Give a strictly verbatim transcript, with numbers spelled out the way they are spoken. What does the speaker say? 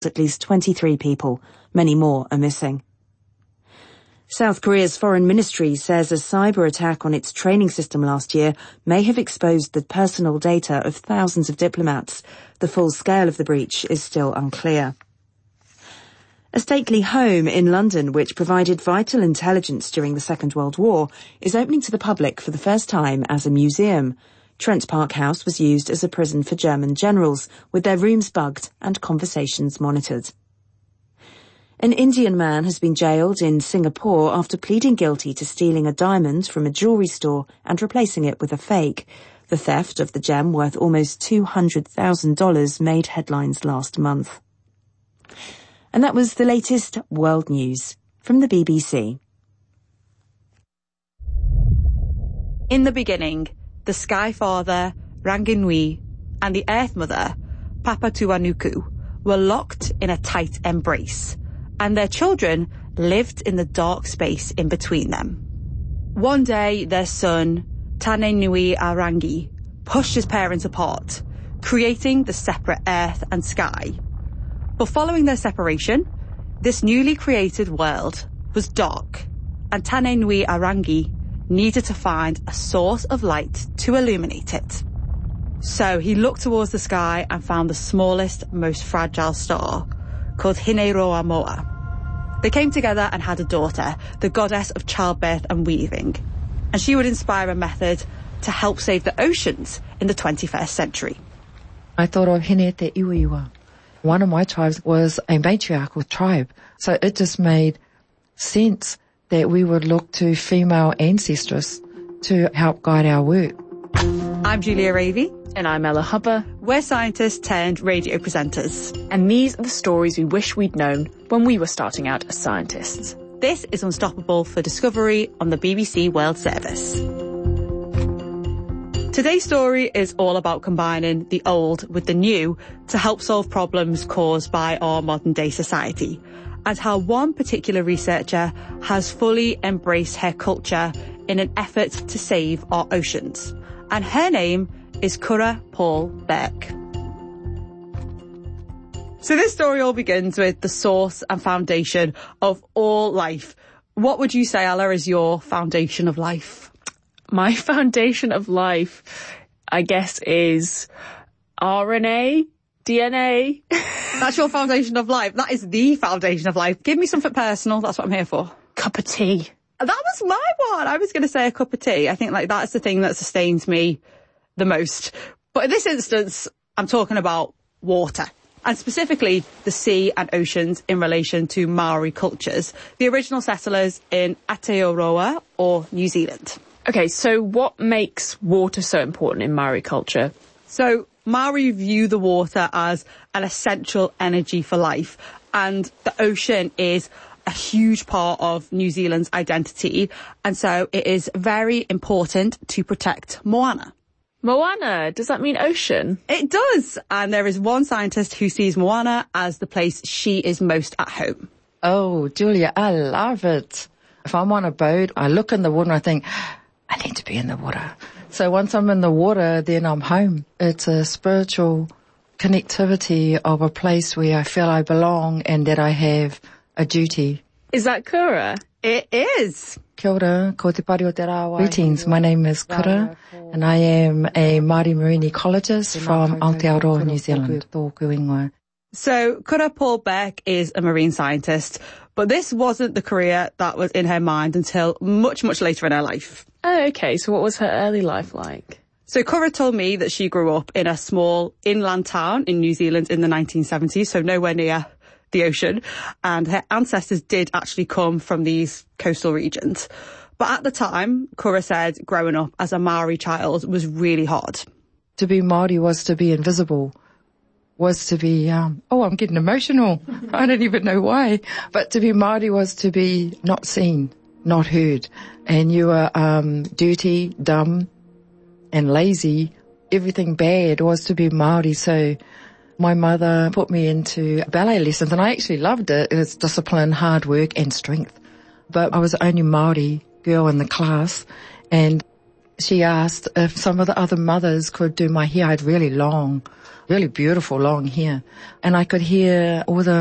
At least twenty-three people. Many more are missing. South Korea's foreign ministry says a cyber attack on its training system last year may have exposed the personal data of thousands of diplomats. The full scale of the breach is still unclear. A stately home in London, which provided vital intelligence during the Second World War, is opening to the public for the first time as a museum. Trent Park House was used as a prison for German generals, with their rooms bugged and conversations monitored. An Indian man has been jailed in Singapore after pleading guilty to stealing a diamond from a jewellery store and replacing it with a fake. The theft of the gem, worth almost two hundred thousand dollars, made headlines last month. And that was the latest world news from the B B C. In the beginning, the Sky Father, Ranginui, and the Earth Mother, Papatuanuku, were locked in a tight embrace, and their children lived in the dark space in between them. One day, their son, Tanenui Arangi, pushed his parents apart, creating the separate Earth and Sky. But following their separation, this newly created world was dark, and Tanenui Arangi needed to find a source of light to illuminate it. So he looked towards the sky and found the smallest, most fragile star, called Hineroa Moa. They came together and had a daughter, the goddess of childbirth and weaving, and she would inspire a method to help save the oceans in the twenty-first century. I thought of Hine Te Iwiiwa. One of my tribes was a matriarchal tribe, so it just made sense that we would look to female ancestors to help guide our work. I'm Julia Ravey. And I'm Ella Hubber. We're scientists turned radio presenters. And these are the stories we wish we'd known when we were starting out as scientists. This is Unstoppable for Discovery on the B B C World Service. Today's story is all about combining the old with the new to help solve problems caused by our modern day society, and how one particular researcher has fully embraced her culture in an effort to save our oceans. And her name is Cura Paul Burke. So this story all begins with the source and foundation of all life. What would you say, Ella, is your foundation of life? My foundation of life, I guess, is R N A, D N A. That's your foundation of life. That is the foundation of life. Give me something personal. That's what I'm here for. Cup of tea. That was my one. I was going to say a cup of tea. I think like that's the thing that sustains me the most. But in this instance, I'm talking about water, and specifically the sea and oceans in relation to Maori cultures, the original settlers in Aotearoa or New Zealand. Okay, so what makes water so important in Maori culture? So Maori view the water as an essential energy for life, and the ocean is a huge part of New Zealand's identity, and so it is very important to protect Moana. Moana, does that mean ocean? It does, and there is one scientist who sees Moana as the place she is most at home. Oh, Julia, I love it. If I'm on a boat, I look in the water and I think, I need to be in the water. So once I'm in the water, then I'm home. It's a spiritual connectivity of a place where I feel I belong and that I have a duty. Is that Kura? It is. Kia ora, ko te pari o te rā. Greetings, my name is Kura, and I am a Māori marine ecologist from Aotearoa, New Zealand. So Cura Paul Burke is a marine scientist, but this wasn't the career that was in her mind until much, much later in her life. Oh, okay. So what was her early life like? So Cura told me that she grew up in a small inland town in New Zealand in the nineteen seventies, so nowhere near the ocean, and her ancestors did actually come from these coastal regions. But at the time, Cura said growing up as a Maori child was really hard. To be Māori was to be invisible, was to be, um, oh, I'm getting emotional. I don't even know why. But to be Māori was to be not seen, not heard. And you were um, dirty, dumb, and lazy. Everything bad was to be Māori. So my mother put me into ballet lessons, and I actually loved it. It's discipline, hard work, and strength. But I was the only Māori girl in the class, and she asked if some of the other mothers could do my hair. I had really long, really beautiful long hair. And I could hear all the